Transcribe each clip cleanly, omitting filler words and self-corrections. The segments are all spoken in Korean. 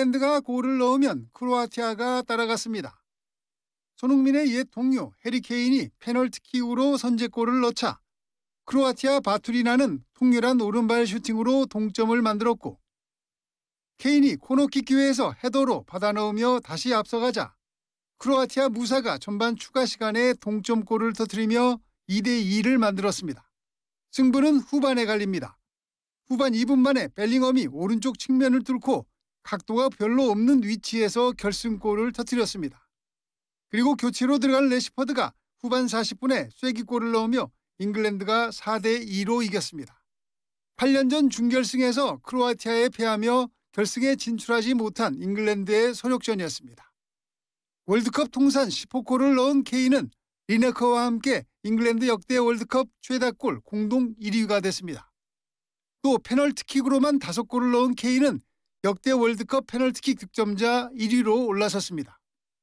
잉글랜드가 골을 넣으면 크로아티아가 따라갔습니다. 손흥민의 옛 동료 해리 케인이 페널티킥으로 선제골을 넣자 크로아티아 바투리나는 통렬한 오른발 슈팅으로 동점을 만들었고, 케인이 코너킥 기회에서 헤더로 받아 넣으며 다시 앞서가자 크로아티아 무사가 전반 추가 시간에 동점골을 터뜨리며 2대2를 만들었습니다. 승부는 후반에 갈립니다. 후반 2분 만에 벨링엄이 오른쪽 측면을 뚫고 각도가 별로 없는 위치에서 결승골을 터뜨렸습니다. 그리고 교체로 들어간 레시퍼드가 후반 40분에 쐐기골을 넣으며 잉글랜드가 4대2로 이겼습니다. 8년 전 준결승에서 크로아티아에 패하며 결승에 진출하지 못한 잉글랜드의 소력전이었습니다. 월드컵 통산 10호 골을 넣은 케인은 리네커와 함께 잉글랜드 역대 월드컵 최다골 공동 1위가 됐습니다. 또 페널티킥으로만 5골을 넣은 케인은 역대 월드컵 페널티킥 득점자 1위로 올라섰습니다.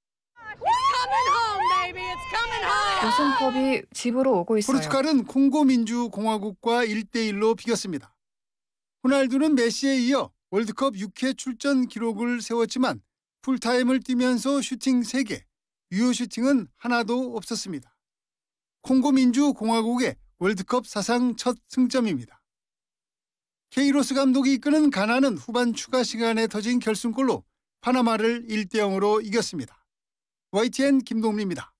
우승컵이 집으로 오고 있어요. 포르투갈은 콩고 민주공화국과 1대1로 비겼습니다. 호날두는 메시에 이어 월드컵 6회 출전 기록을 세웠지만 풀타임을 뛰면서 슈팅 3개, 유효 슈팅은 하나도 없었습니다. 콩고 민주공화국의 월드컵 사상 첫 승점입니다. 케이로스 감독이 이끄는 가나는 후반 추가 시간에 터진 결승골로 파나마를 1대0으로 이겼습니다. YTN 김동리입니다.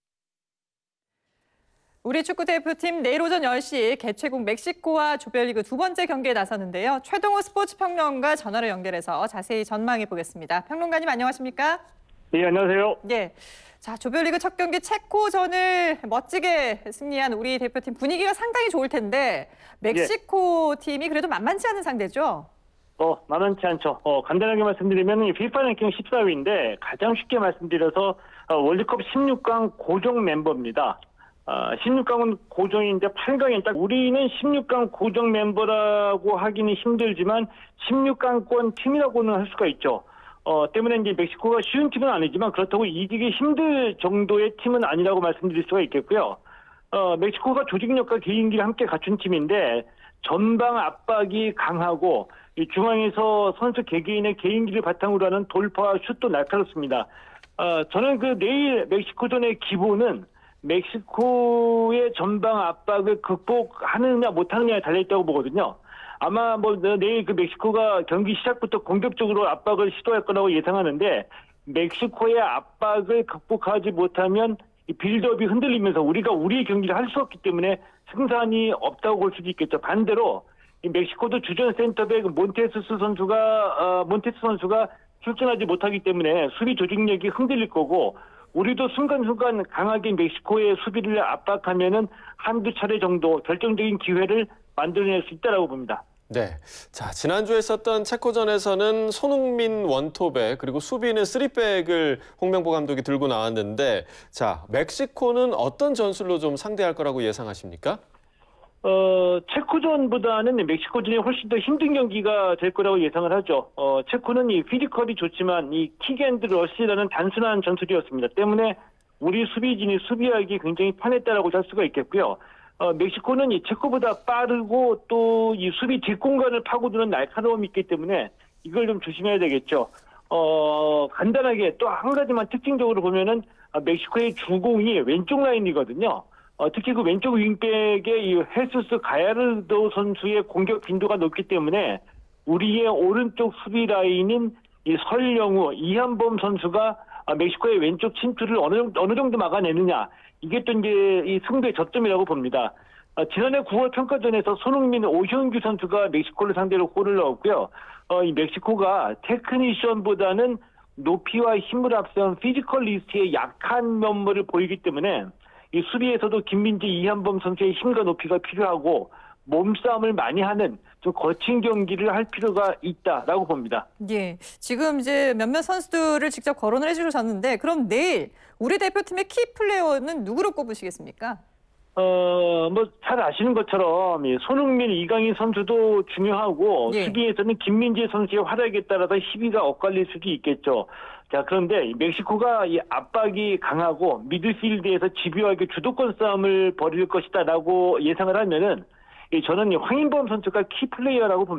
우리 축구대표팀 내일 오전 10시 개최국 멕시코와 조별리그 두 번째 경기에 나서는데요. 최동호 스포츠평론가 전화로 연결해서 자세히 전망해 보겠습니다. 평론가님 안녕하십니까? 네, 안녕하세요. 예. 자, 조별리그 첫 경기 체코전을 멋지게 승리한 우리 대표팀 분위기가 상당히 좋을 텐데 멕시코 팀이 그래도 만만치 않은 상대죠? 만만치 않죠. 간단하게 말씀드리면 FIFA 랭킹 14위인데 가장 쉽게 말씀드려서 월드컵 16강 고정 멤버입니다. 16강은 고정인데 8강이 딱 우리는 16강 고정 멤버라고 하기는 힘들지만 16강권 팀이라고는 할 수가 있죠. 때문에 이제 멕시코가 쉬운 팀은 아니지만 그렇다고 이기기 힘들 정도의 팀은 아니라고 말씀드릴 수가 있겠고요. 멕시코가 조직력과 개인기를 함께 갖춘 팀인데 전방 압박이 강하고 이 중앙에서 선수 개개인의 개인기를 바탕으로 하는 돌파와 슛도 날카롭습니다. 저는 내일 멕시코전의 기본은 멕시코의 전방 압박을 극복하느냐 못하느냐에 달려있다고 보거든요. 아마 내일 멕시코가 경기 시작부터 공격적으로 압박을 시도할 거라고 예상하는데 멕시코의 압박을 극복하지 못하면 이 빌드업이 흔들리면서 우리가 우리의 경기를 할 수 없기 때문에 승산이 없다고 볼 수도 있겠죠. 반대로 이 멕시코도 주전 센터백 몬테스 선수가 출전하지 못하기 때문에 수비 조직력이 흔들릴 거고 우리도 순간순간 강하게 멕시코의 수비를 압박하면은 한두 차례 정도 결정적인 기회를 만들어낼 수 있다고 봅니다. 네, 자 지난주에 있었던 체코전에서는 손흥민 원톱에 그리고 수비는 3백을 홍명보 감독이 들고 나왔는데 자 멕시코는 어떤 전술로 좀 상대할 거라고 예상하십니까? 체코전보다는 멕시코전이 훨씬 더 힘든 경기가 될 거라고 예상을 하죠. 체코는 이 피지컬이 좋지만 이 킥앤드러시라는 단순한 전술이었습니다. 때문에 우리 수비진이 수비하기 굉장히 편했다라고 할 수가 있겠고요. 멕시코는 이 체코보다 빠르고 또 이 수비 뒷공간을 파고드는 날카로움이 있기 때문에 이걸 좀 조심해야 되겠죠. 간단하게 또 한 가지만 특징적으로 보면은 멕시코의 주공이 왼쪽 라인이거든요. 특히 그 왼쪽 윙백의 이 헤수스 가야르도 선수의 공격 빈도가 높기 때문에 우리의 오른쪽 수비 라인인 이 설영우, 이한범 선수가 멕시코의 왼쪽 침투를 어느 정도 막아내느냐 이게 또 이제 이 승부의 저점이라고 봅니다. 지난해 9월 평가전에서 손흥민, 오현규 선수가 멕시코를 상대로 골을 넣었고요. 이 멕시코가 테크니션보다는 높이와 힘을 앞세운 피지컬리스트의 약한 면모를 보이기 때문에 이 수비에서도 김민재, 이한범 선수의 힘과 높이가 필요하고 몸싸움을 많이 하는 좀 거친 경기를 할 필요가 있다라고 봅니다. 예, 지금 이제 몇몇 선수들을 직접 거론을 해주셨는데 그럼 내일 우리 대표팀의 키 플레이어는 누구로 꼽으시겠습니까? 잘 아시는 것처럼 손흥민, 이강인 선수도 중요하고 수비에서는 김민재 선수의 활약에 따라서 희비가 엇갈릴 수도 있겠죠. 자, 그런데 멕시코가 이 압박이 강하고 미드필드에서 집요하게 주도권 싸움을 벌일 것이다라고 예상을 하면은 저는 황인범 선수가 키 플레이어라고 봅니다.